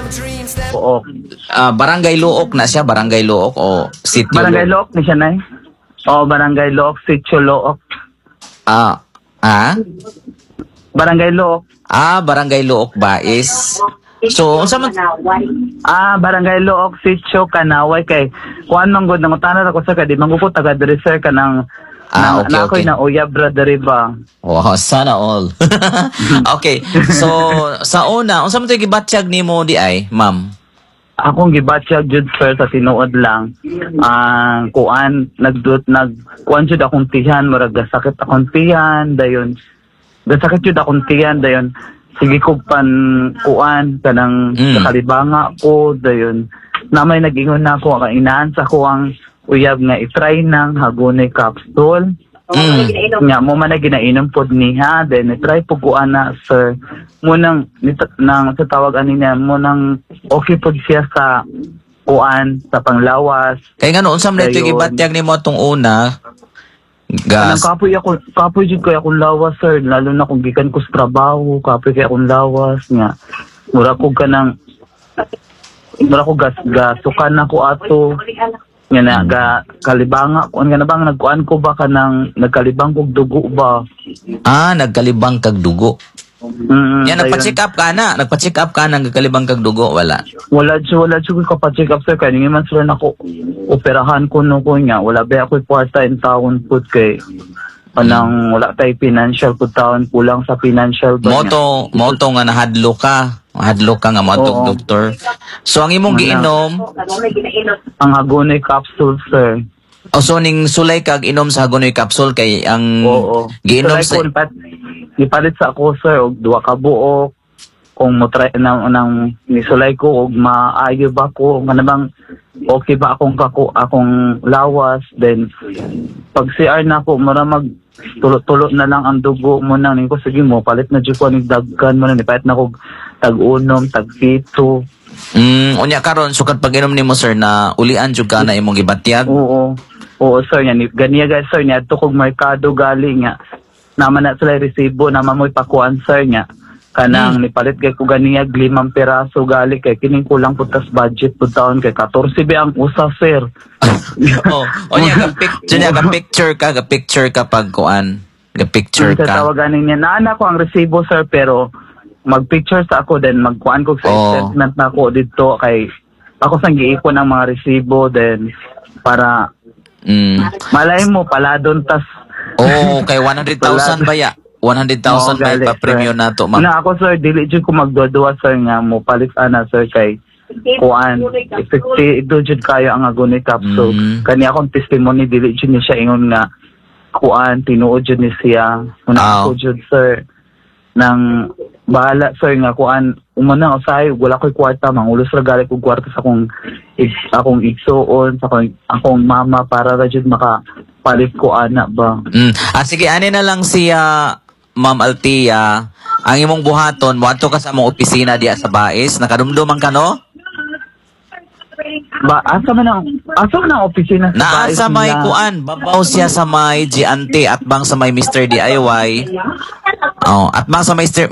Oo. Barangay Luok na siya, Barangay Luok o Sitio Barangay Luok? Look ni siya, Nay. Oo, Barangay Look, Sitio Look. Ah, ah? Barangay Look. Barangay Luok ba is... So, sa man... Barangay Look, Sitio, Kanaway, kay kuan man gud nang utanan ako sa di man ko taga diri sir ka nang okay, ako'y okay. na uyab brother ba. Wow, sana all. Okay, so sa una, unsa man to'y gibatsyag nimo di ay, ma'am? Akong gibatsyag jud sir sa tinuod lang. Kuan kuan jud akong tihan, murag gasakit akong tihan dayon. Gasakit jud akong tihan dayon. Sige ko kuan kanang kalibanga ko dayon. Namay nag-ingon na ako ang inaan sa ko ang uyab nga i-try nang hagunay capsule. Nga mo man na ginainom pod niha then i-try po ko ana sir. Munang nang sa tawag ani niya munang okay pod siya sa kuan sa panglawas. Kay ngano unsa man to'y gibatyag nimo atong una? Gas. Kapoy jud kay akong lawas sir, lalo na kung gikan ko sa trabaho, kapoy kay akong lawas nga. Mura ko gasukan ako ato. Nga na kalibanga ko nga na bang nagkuan ko ba kanang nagkalibang kog dugo ba? Nagkalibang kag dugo. Yan, nagpa-check up ka na. Nagpa-check up ka na, nagkalibang kag dugo, wala. Wala ko pa-check up sir, kaya nga man sir na ko operahan ko no ko nga. Wala ba ako kwarta in taon po kay panang wala tay financial po taon, kulang sa financial ba Moto nga nahadlo ka nga matog doktor. So ang imong giinom ang Hagonoy capsule sir. So ning sulay kag inom sa Hagonoy capsule kay ang giinom sa ipalit sa ako sir og duha ka buok kung mo try nang nisulay ko og maayo ba ko nga nabang okay ba akong lawas then pag CR na ako mara tulo na lang ang dugo mo nang ko sige mo palit na jud ko ning dagkan mo na ipalit na ko tag-unom tag-pito. Unya karon sukad pag-inom nimo sir na ulian jud ka na imong gibatyag. Oo sir nya ganiya guys sir nya adto kog merkado gali nga naman na sila resibo naman mo'y pakuan sir nya kanang nipalit kay ko ganiya 5 piraso gali kay kining kulang putas budget pud taon kay 14 ba ang usa sir. Onya ga picture ka pag kuan ga picture ka tawagan niya naana ko ang resibo sir pero mag-picture sa ako then magkuan ko sa statement na ako dito kay ako sang giipon ang mga resibo then para malay mo pala doon tas kay 100,000 baya. 100,000 may pa-premium na to, ma'am. Na ako sir, dili jud ko magdodua sir nga mo palit ana sir kay kuan effective jud kayo ang Hagonoy capsule. Kani akong testimony dili jud ni siya ingon nga kuan tinuod jud ni siya. Una ako jud sir nang bahala sir nga kuan umana usahay wala ko'y kwarta mangulos ra gali kog kwarta sa akong igsuon sa akong mama para ra jud makapalit ko ana ba. Sige ani na lang siya Ma'am Altia ang imong buhaton moadto ka sa among opisina diha sa Bais nakadumduman ka no? Asa man ang opisina sa Bais? Naa sa may kuan babaw siya sa may Giante at bang sa may Mr. DIY. At bang sa may